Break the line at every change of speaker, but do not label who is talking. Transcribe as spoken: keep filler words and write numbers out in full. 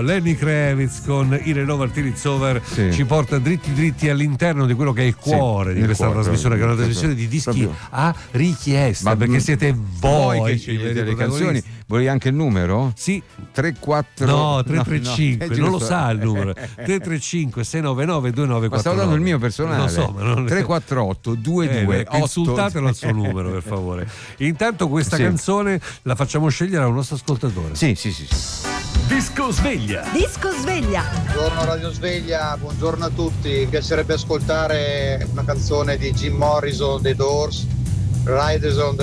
Lenny Kravitz con i Renovati It's Over sì. ci porta dritti dritti all'interno di quello che è il cuore sì, di questa cuore, trasmissione, che è una trasmissione di dischi proprio a richiesta. Ma perché siete voi,
voi che scegliete le canzoni. Vuoi anche il numero?
Sì.
tre quattro
No, tre tre cinque, no, non lo sa il numero. tre tre cinque sei nove nove due nove quattro nove.
Ma stavo dando il mio personale.
Lo so, ma non...
tre quattro otto due due
eh, insultatelo al suo numero, per favore. Intanto questa sì. canzone la facciamo scegliere a un nostro ascoltatore.
Sì, sì, sì, sì.
Disco Sveglia.
Disco Sveglia.
Buongiorno Radio Sveglia, buongiorno a tutti. Mi piacerebbe ascoltare una canzone di Jim Morrison, The Doors, Riders on the